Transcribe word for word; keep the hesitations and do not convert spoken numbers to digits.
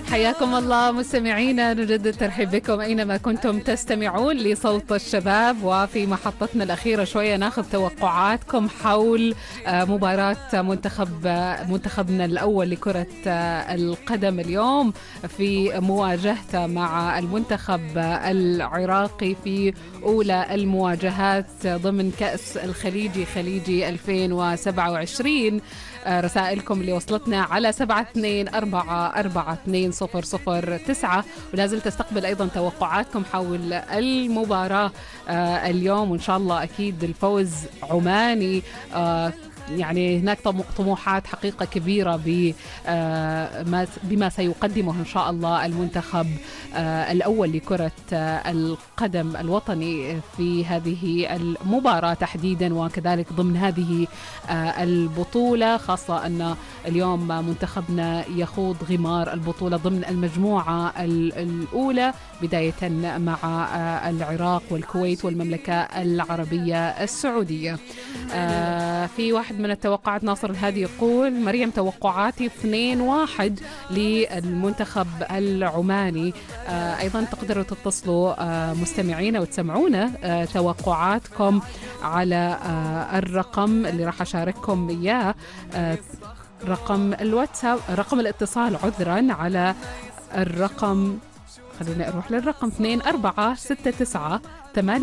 حياكم الله مستمعينا، نجدد الترحيب بكم أينما كنتم تستمعون لصوت الشباب. وفي محطتنا الأخيرة شوية ناخذ توقعاتكم حول مباراة منتخب منتخبنا الأول لكرة القدم اليوم في مواجهته مع المنتخب العراقي في أولى المواجهات ضمن كأس الخليجي خليجي ألفين وسبعة وعشرين. رسائلكم اللي وصلتنا على سبعة اثنين أربعة أربعة اثنين صفر صفر تسعة، ولازل تستقبل أيضا توقعاتكم حول المباراة اليوم، وإن شاء الله أكيد الفوز عماني. يعني هناك طموحات حقيقة كبيرة بما سيقدمه إن شاء الله المنتخب الأول لكرة القدم الوطني في هذه المباراة تحديدا، وكذلك ضمن هذه البطولة، خاصة أن اليوم منتخبنا يخوض غمار البطولة ضمن المجموعة الأولى بداية مع العراق والكويت والمملكة العربية السعودية. في واحد من التوقعات ناصر الهادي يقول: مريم توقعاتي اثنين واحد للمنتخب العماني. أيضا تقدروا تتصلوا مستمعينا وتسمعونا توقعاتكم على الرقم اللي راح أشارككم إياه، رقم الواتساب، رقم الاتصال عذرا، على الرقم، خلينا نروح للرقم اثنين أربعة ستة تسعة ثمانية